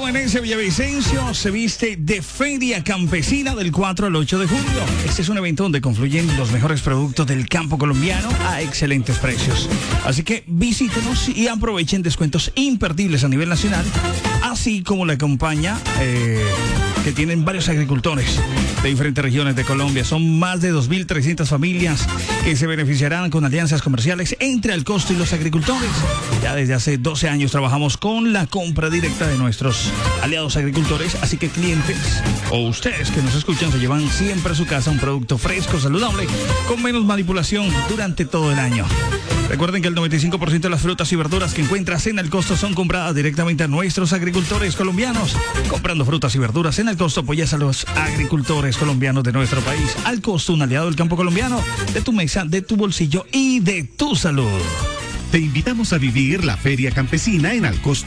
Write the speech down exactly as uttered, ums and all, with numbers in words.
Venecia Villavicencio se viste de Feria Campesina del cuatro al ocho de julio. Este es un evento donde confluyen los mejores productos del campo colombiano a excelentes precios. Así que visítenos y aprovechen descuentos imperdibles a nivel nacional, así como la campaña eh, que tienen varios agricultores de diferentes regiones de Colombia. Son más de dos mil trescientas familias que se beneficiarán con alianzas comerciales entre Alcosto y los agricultores. Ya desde hace doce años trabajamos con la compra directa de nuestros aliados agricultores, así que clientes o ustedes que nos escuchan se llevan siempre a su casa un producto fresco, saludable, con menos manipulación durante todo el año. Recuerden que el noventa y cinco por ciento de las frutas y verduras que encuentras en Alcosto son compradas directamente a nuestros agricultores colombianos. Comprando frutas y verduras en Alcosto apoyas a los agricultores colombianos de nuestro país. Alcosto, un aliado del campo colombiano, de tu mesa, de tu bolsillo y de tu salud. Te invitamos a vivir la Feria Campesina en Alcosto.